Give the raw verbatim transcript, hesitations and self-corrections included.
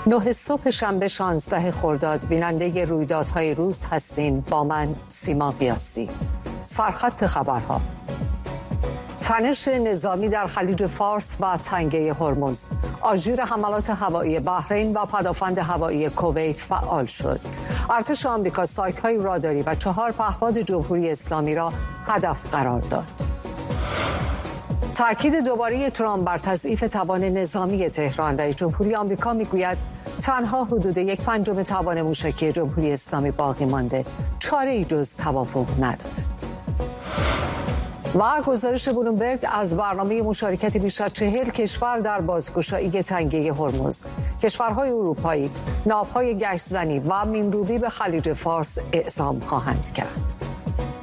نه صبح شنبه شانزده خرداد بیننده رویدادهای روز هستین با من سیما قیاسی. سرخط خبرها: تنش نظامی در خلیج فارس و تنگه هرمز، آژیر حملات هوایی بحرین و پدافند هوایی کویت فعال شد. ارتش آمریکا سایت‌های راداری و چهار پهپاد جمهوری اسلامی را هدف قرار داد. تأکید دوباره ترامپ بر تضعیف توان نظامی تهران. رئیس جمهوری آمریکا میگوید تنها حدود یک پنجم توان موشکی جمهوری اسلامی باقی مانده، چاره‌ای جز توافق ندارد. و گزارش بلومبرگ از برنامه مشارکت بیش از چهل کشور در بازگشایی تنگه هرمز. کشورهای اروپایی ناوهای گشتزنی و مین‌روبی به خلیج فارس اعزام خواهند کرد.